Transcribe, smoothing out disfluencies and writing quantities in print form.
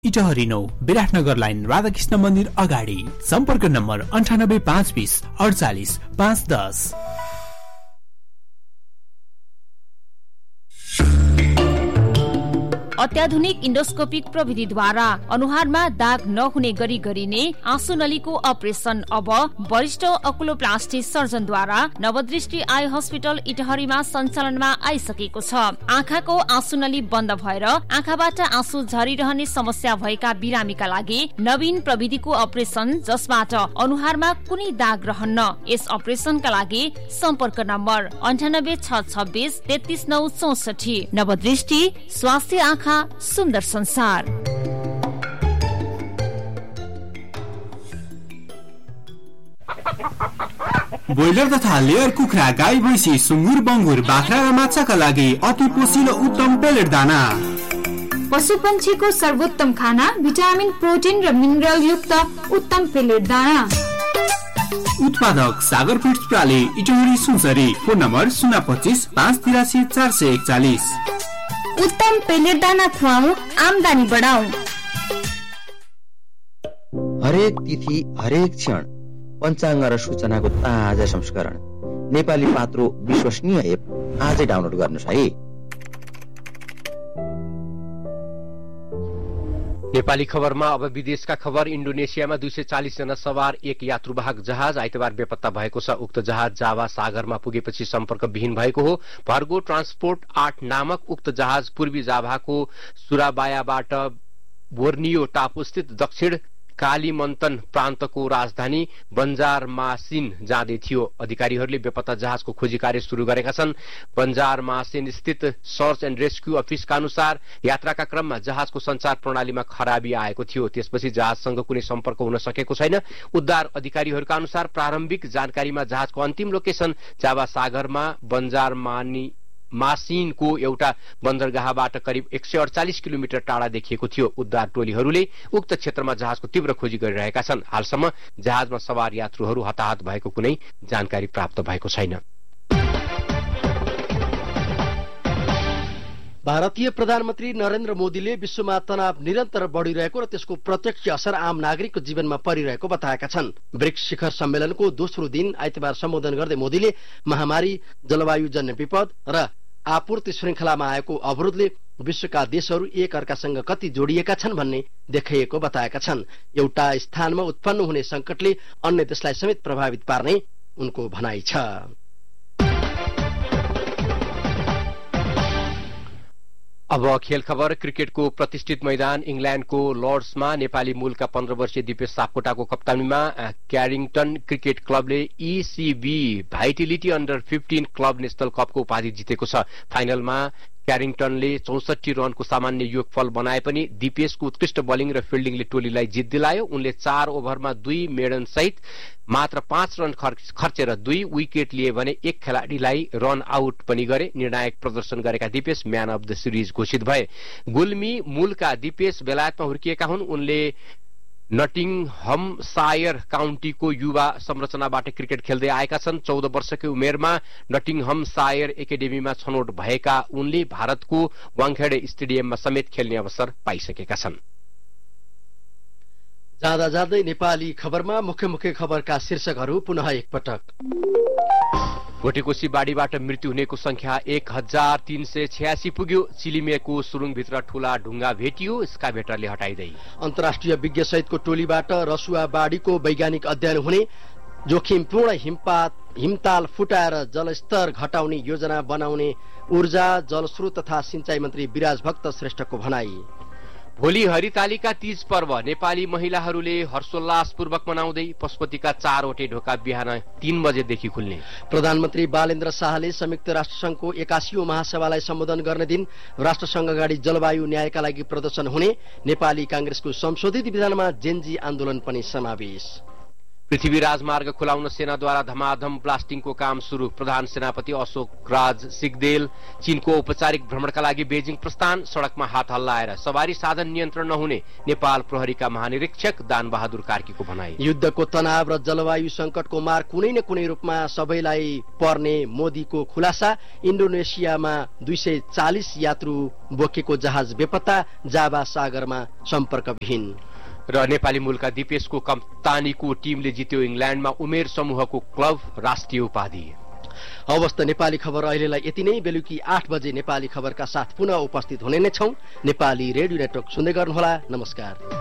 Itahari 9 Biratnagar line Radhakrishna मन्दिर अगाडि। सम्पर्क नम्बर 9852 48 510। अत्याधुनिक इन्डोस्कोपिक प्रविधिद्वारा अनुहारमा दाग नहुने गरी गरिने आँसु नलीको अपरेसन अब वरिष्ठ अकुलोप्लास्टी सर्जनद्वारा नवदृष्टि आई हस्पिटल इटहरीमा सञ्चालनमा आइसकेको छ। आँखाको आँसु नली बन्द भएर आँखाबाट आँसु झरिरहने समस्या भएका बिरामीका लागि नवीन प्रविधिको अपरेसन जसबाट अनुहारमा कुनै दाग रहन्न। यस अपरेसनका लागि सम्पर्क नम्बर 9866 33964। नवदृष्टि स्वास्थ्य आँखा सुन्दर संसार। ब्रोइलर तथा लेयर कुखुरा, गाई, भैँसी, सुँगुर, बङ्गुर, बाख्रा र माछाका लागि अति पोषिलो उत्तम पेलेट दाना। पशु पंक्षीको सर्वोत्तम खाना, भिटामिन, प्रोटिन र मिनरल युक्त उत्तम पेलेट दाना। उत्पादक सागर feeds प्राली, Itahari, Sunsari. Phone number 025 583 441। उत्तम पेलेट दाना खुवाऊ, आमदानी बढाऊ। हरेक तिथि, हरेक क्षण पञ्चाङ्ग र सूचनाको ताजा संस्करण नेपाली पात्रो विश्वसनीय एप आजै डाउनलोड गर्नुहोस् है। नेपाली खबरमा अब विदेशका खबर। इन्डोनेसियामा 240 जना सवार एक यात्रुवाहक जहाज आइतबार बेपत्ता भएको छ। उक्त जहाज जावा सागरमा पुगेपछि सम्पर्क विहीन भएको हो। भर्गो ट्रान्सपोर्ट 8 नामक उक्त जहाज पूर्वी जाभाको सुराबायाबाट बोर्नियो टापुस्थित दक्षिण कालीमन्तन प्रान्तको राजधानी बन्जारमासिन जाँदै थियो। अधिकारीहरूले बेपत्ता जहाजको खोजी कार्य शुरू गरेका छन्। बन्जारमासिन स्थित सर्च एन्ड रेस्क्यू अफिसका अनुसार यात्राका क्रममा जहाजको सञ्चार प्रणालीमा खराबी आएको थियो। त्यसपछि जहाजसँग कुनै सम्पर्क हुन सकेको छैन। उद्धार अधिकारीहरूका अनुसार प्रारम्भिक जानकारीमा जहाजको अन्तिम लोकेसन जावा सागरमा मासिनको एउटा बन्दरगाहबाट करिब 148 किलोमिटर टाढा देखिएको थियो। उद्धार टोलीहरूले उक्त क्षेत्रमा जहाजको तीव्र खोजी गरिरहेका छन्। हालसम्म जहाजमा सवार यात्रुहरू हताहत भएको कुनै जानकारी प्राप्त भएको छैन। भारतीय प्रधानमन्त्री नरेन्द्र मोदीले विश्वमा तनाव निरन्तर बढ़िरहेको र त्यसको प्रत्यक्ष असर आम नागरिकको जीवनमा परिरहेको बताएका छन्। ब्रिक्स शिखर सम्मेलनको दोस्रो दिन आइतबार सम्बोधन गर्दै मोदीले महामारी, जलवायुजन्य विपद र आपूर्ति श्रृंखलामा आएको अवरोधले विश्वका देशहरू एक अर्कासँग कति जोडिएका छन् भन्ने देखाइएको बताएका छन्। एउटा स्थानमा उत्पन्न हुने संकटले अन्य देशलाई समेत प्रभावित पार्ने उनको भनाइ छ। अब खेल खबर। क्रिकेटको प्रतिष्ठित मैदान इंग्ल्याण्डको लर्ड्समा नेपाली मूलका 15 वर्षीय दिपेश सापकोटाको कप्तानीमा क्यारिङटन क्रिकेट क्लबले ECB भाइटिलिटी अन्डर 15 क्लब नेशनल कपको उपाधि जितेको छ। फाइनलमा क्यारिङटनले 64 रनको सामान्य योगफल बनाए पनि दिपेशको उत्कृष्ट बलिङ र फिल्डिङले टोलीलाई जित दिलायो। उनले 4 ओभरमा 2 मेडन सहित मात्र 5 रन खर्चेर 2 विकेट लिए भने एक खेलाडीलाई रन आउट पनि गरे। निर्णायक प्रदर्शन गरेका Dipesh man of the series घोषित भए। गुल्मी मूलका दिपेश बेलायतमा हुर्किएका हुन्। उनले नटिङहमसायर काउन्टीको युवा संरचनाबाट क्रिकेट खेल्दै आएका छन्। 14 वर्षकै उमेरमा नटिङहमसायर एकाडेमीमा छनौट भएका उनले भारतको वाङखेडे स्टेडियममा समेत खेल्ने अवसर पाइसकेका छन्। जाँदा जाँदै नेपाली खबरमा मुख्य खबरका शीर्षकहरू पुनः एकपटक। भोटेकोशी बाढीबाट मृत्यु हुनेको संख्या 1386 पुग्यो। चिलिमेको सुरुङभित्र ठूला ढुङ्गा भेटियो, स्काभेटरले हटाइदै। अन्तर्राष्ट्रिय विज्ञ सहितको टोलीबाट रसुवा बाढीको वैज्ञानिक अध्ययन हुने। जोखिमपूर्ण हिमताल फुटाएर जलस्तर घटाउने योजना बनाउने ऊर्जा, जलस्रोत तथा सिंचाई मन्त्री विराज भक्त श्रेष्ठको भनाई। भोलि हरितालिका तीज पर्व नेपाली महिलाहरूले हर्षोल्लासपूर्वक मनाउँदै पशुपतिका 4वटै ढोका बिहान 3 बजेदेखि खुल्ने। प्रधानमन्त्री बालेन्द्र शाहले संयुक्त राष्ट्रसंघको 81औं महासभालाई सम्बोधन गर्ने दिन राष्ट्रसंघ अगाडि जलवायु न्यायका लागि प्रदर्शन हुने। नेपाली कांग्रेसको संशोधित विधानमा जेनजी आन्दोलन पनि समावेश। पृथ्वी राजमार्ग खुलाउन सेनाद्वारा धमाधम ब्लास्टिङको काम सुरु। प्रधान सेनापति अशोक राज सिगदेल चीनको औपचारिक भ्रमणका लागि बेजिङ प्रस्थान। सड़कमा हात हल्लाएर सवारी साधन नियन्त्रण नहुने नेपाल प्रहरीका महानिरीक्षक दानबहादुर कार्कीको भनाई। युद्धको तनाव र जलवायु संकटको मार कुनै न कुनै रूपमा सबैलाई पर्ने मोदीको खुलासा। इन्डोनेसियामा 240 यात्रु बोकेको जहाज बेपत्ता। जावा सागरमा सम्पर्कविहीन। र नेपाली मूलका दिपेशको कप्तानीको टिमले जित्यो इंग्ल्याण्डमा उमेर समूहको क्लब राष्ट्रिय उपाधि। अवस्था नेपाली खबर अहिलेलाई यति नै। बेलुकी 8 बजे नेपाली खबरका साथ पुनः उपस्थित हुने नै छौं। नेपाली रेडियो नेटवर्क सुन्दै गर्नुहोला। नमस्कार।